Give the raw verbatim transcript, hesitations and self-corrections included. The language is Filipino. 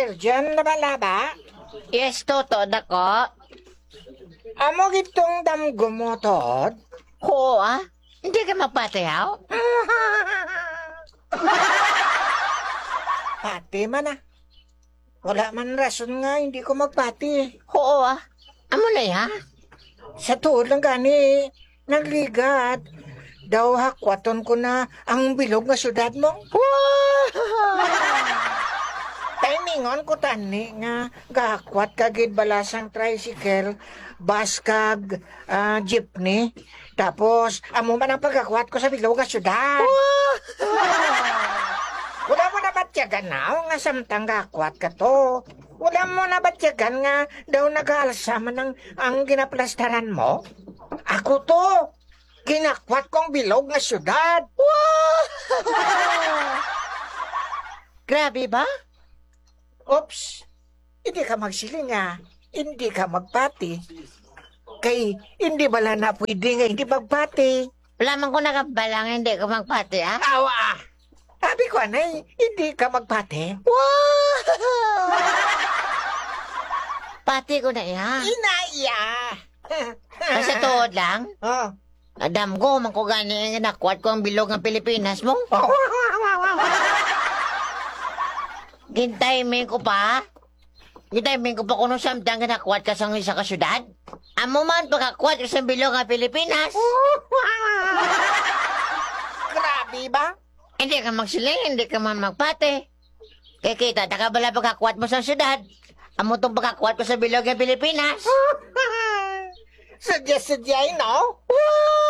Virgin laba-laba? Yes, toto na ko. Amo gitong damgo mo, Tod? Oo, ah. Hindi ka magpatayaw? Pati man ah. Wala man rason nga, hindi ko magpati. Oo, ah. Amo na ya? Sa tuod lang gani, nagligat. Daw hakwaton ko na ang bilog nga syudad mo. Timingon ko tani nga gahakwat kagid balasang tricycle, bus kag ah, jeepney. Tapos, amo man ang pagkakwat ko sa bilog nga syudad. Wala mo na batyagan na nga samtang gakwat ka to. Wala mo na batyagan nga daw nag-aalsa man ang, ang ginaplastaran mo. Ako to, ginakwat kong bilog nga syudad. Grabe ba? Oops, hindi ka magsiling nga, hindi ka magpati. Kay hindi bala na pwede nga hindi magpati. Wala man ko nakabalang hindi ka magpati, ah. Awa! Sabi ko, anay, hindi ka magpati. Pati ko na ya. Inaya! Basta tuod lang. Oh. Adam ko, man ko gani nakwat ko ang bilog ng Pilipinas mo. Gintaymin ko pa. Gintaymin ko pa kung samtang nakwat ka sa isa ka syudad. Amo man pagkakwat ka sa bilog ng Pilipinas. Grabe ba? Hindi ka magsiling, hindi ka man magpati. Kaya kita, nakabala pagkakwat mo sa syudad. Amo tong pagkakwat ko sa bilog ng Pilipinas. Sadya-sadya, no?